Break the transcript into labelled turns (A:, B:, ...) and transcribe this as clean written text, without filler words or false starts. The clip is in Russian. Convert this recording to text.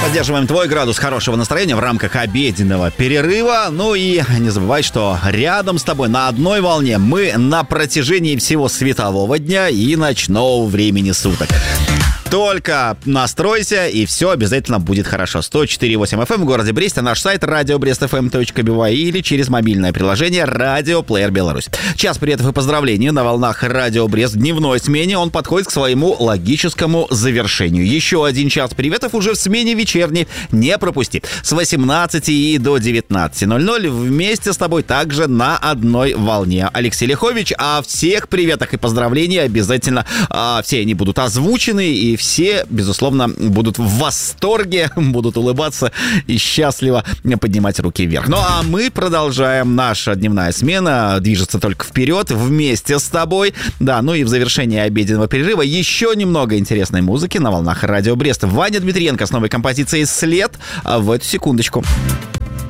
A: Поддерживаем твой градус хорошего настроения в рамках обеденного перерыва. Ну и не забывай, что рядом с тобой на одной волне мы на протяжении всего светового дня и ночного времени суток. Только настройся, и все обязательно будет хорошо. 104.8 FM в городе Бресте, наш сайт radiobrestfm.by или через мобильное приложение Radio Player Беларусь. Час приветов и поздравлений на волнах Радио Брест в дневной смене. Он подходит к своему логическому завершению. Еще один час приветов уже в смене вечерней. Не пропусти. С 18 и до 19:00 вместе с тобой также на одной волне. Алексей Лихович, о всех приветах и поздравлениях обязательно все они будут озвучены, и все, безусловно, будут в восторге, будут улыбаться и счастливо поднимать руки вверх. Ну, а мы продолжаем. Наша дневная смена движется только вперед вместе с тобой. Да, ну и в завершении обеденного перерыва еще немного интересной музыки на волнах Радио Брест. Ваня Дмитриенко с новой композицией «След» в эту секундочку.